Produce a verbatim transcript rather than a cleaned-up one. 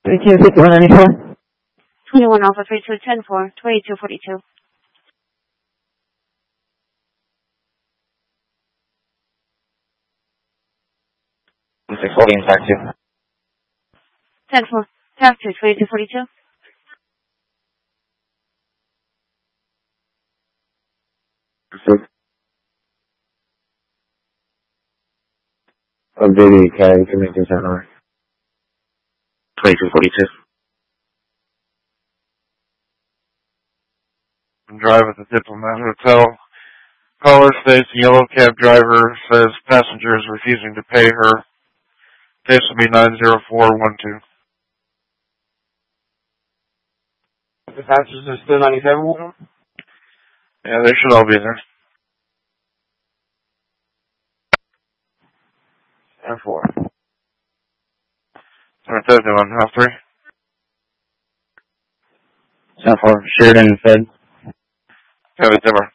thirty-two fifty-one ninety-four. twenty-one Alpha three two ten four, twenty-two forty-two. six holding tax two. ten four, tax two, twenty-two forty-two. Six. Updated carry to make this number. twenty-two forty-two. Drive at the Diplomat Hotel. Caller states the yellow cab driver says passenger is refusing to pay her. Case will be nine zero four one two. The passengers are still ninety-seven with them? Yeah, they should all be there. ten four. Start that doing, half three. ten four. Sheridan Fed. Have it, Dimmer.